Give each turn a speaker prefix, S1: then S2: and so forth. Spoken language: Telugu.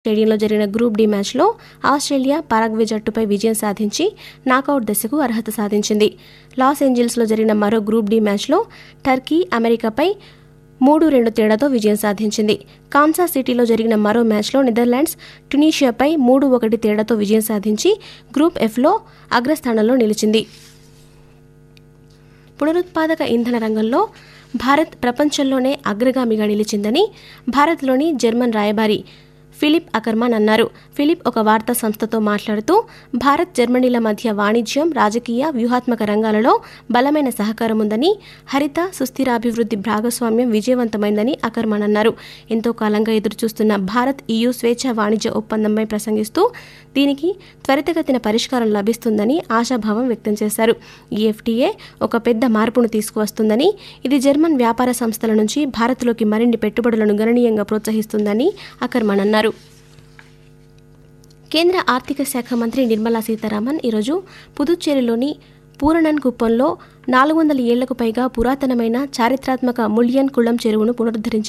S1: స్టేడియంలో జరిగిన గ్రూప్ డి మ్యాచ్లో ఆస్ట్రేలియా పరాగ్వే జట్టుపై విజయం సాధించి నాకౌట్ దశకు అర్హత సాధించింది. లాస్ ఏంజల్స్లో జరిగిన మరో గ్రూప్ డి మ్యాచ్లో టర్కీ అమెరికాపై 3-2 తేడాతో విజయం సాధించింది. కాన్సాస్ సిటీలో జరిగిన మరో మ్యాచ్లో నెదర్లాండ్స్ ట్యునీషియాపై 3-1 తేడాతో విజయం సాధించి గ్రూప్ ఎఫ్లో అగ్రస్థానంలో నిలిచింది. పునరుత్పాదక ఇంధన రంగంలో భారత్ ప్రపంచంలోనే అగ్రగామిగా నిలిచిందని భారత్లోని జర్మన్ రాయబారి ఫిలిప్ అకర్మాన్ అన్నారు. ఫిలిప్ ఒక వార్తా సంస్థతో మాట్లాడుతూ భారత్ జర్మనీల మధ్య వాణిజ్యం, రాజకీయ, వ్యూహాత్మక రంగాలలో బలమైన సహకారం ఉందని, హరిత సుస్థిరాభివృద్ధి భాగస్వామ్యం విజయవంతమైందని అకర్మాన్ అన్నారు. ఎంతో కాలంగా ఎదురుచూస్తున్న భారత్ EU స్వేచ్ఛా వాణిజ్య ఒప్పందంపై ప్రసంగిస్తూ దీనికి త్వరితగతిన పరిష్కారం లభిస్తుందని ఆశాభావం వ్యక్తం చేశారు. ఈ FTA ఒక పెద్ద మార్పును తీసుకువస్తుందని, ఇది జర్మన్ వ్యాపార సంస్థల నుంచి భారత్లోకి మరిన్ని పెట్టుబడులను గణనీయంగా ప్రోత్సహిస్తుందని అకర్మాన్ అన్నారు. కేంద్ర ఆర్థిక శాఖ మంత్రి నిర్మలా సీతారామన్ ఈరోజు పుదుచ్చేరిలోని పూరణన్ కుప్పంలో 400 ఏళ్లకు పైగా పురాతనమైన చారిత్రాత్మక ముల్యన్ కుళం చెరువును పునరుద్ధరించి